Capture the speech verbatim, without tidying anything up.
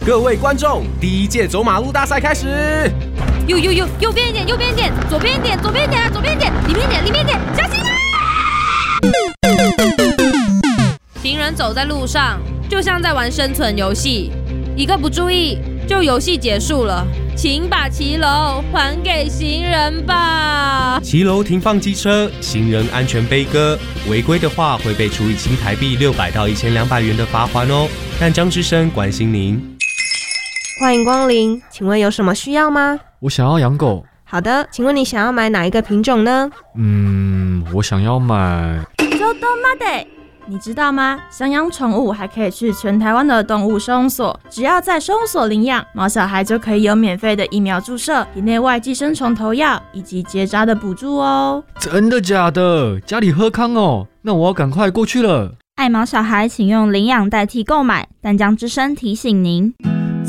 各位观众，第一届走马路大赛开始。 右右右，右边一点，右边一点，左边一点，左边一点啊，左边一点，里面一点，里面一点，小心啊！行人走在路上，就像在玩生存游戏，一个不注意，就游戏结束了。请把骑楼还给行人吧。 骑楼停放机车，行人安全悲歌，违规的话会被处以新台币六百到一千两百元的罚锾哦。但张之声关心您。 欢迎光临，请问有什么需要吗？ 我想要养狗。 好的，请问你想要买哪一个品种呢？ 嗯，我想要买。 周东妈的。你知道吗？想养宠物还可以去全台湾的动物收容所，只要在收容所领养，毛小孩就可以有免费的疫苗注射、体内外寄生虫投药以及结扎的补助哦。 真的假的？家里喝康哦，那我要赶快过去了。 爱毛小孩请用领养代替购买，淡江之声提醒您。